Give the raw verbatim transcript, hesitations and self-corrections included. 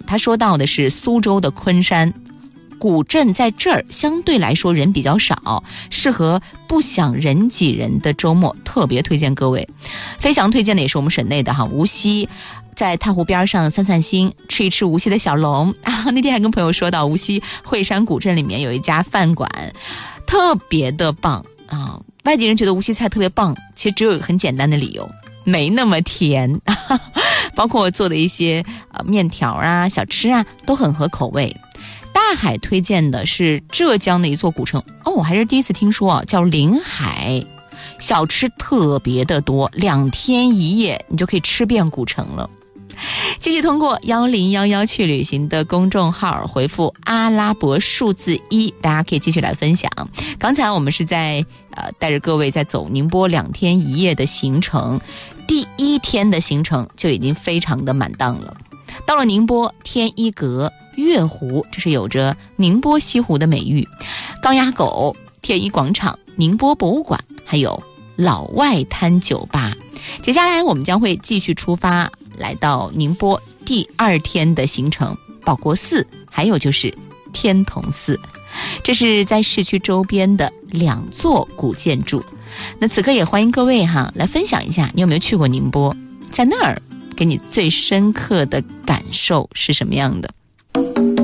他说到的是苏州的昆山古镇，在这儿相对来说人比较少，适合不想人挤人的周末，特别推荐各位。飞翔推荐的也是我们省内的哈，无锡，在太湖边上散散心，吃一吃无锡的小龙啊。那天还跟朋友说到，无锡惠山古镇里面有一家饭馆，特别的棒啊。外地人觉得无锡菜特别棒，其实只有一个很简单的理由，没那么甜，包括我做的一些呃面条啊、小吃啊，都很合口味。大海推荐的是浙江的一座古城，哦，我还是第一次听说啊，叫临海，小吃特别的多，两天一夜你就可以吃遍古城了。继续通过幺零幺幺去旅行的公众号回复阿拉伯数字一，大家可以继续来分享。刚才我们是在呃带着各位在走宁波两天一夜的行程，第一天的行程就已经非常的满当了。到了宁波天一阁、月湖，这是有着宁波西湖的美誉，钢牙狗、天一广场、宁波博物馆，还有老外滩酒吧。接下来我们将会继续出发，来到宁波第二天的行程，保国寺，还有就是天童寺，这是在市区周边的两座古建筑。那此刻也欢迎各位哈来分享一下，你有没有去过宁波，在那儿给你最深刻的感受是什么样的？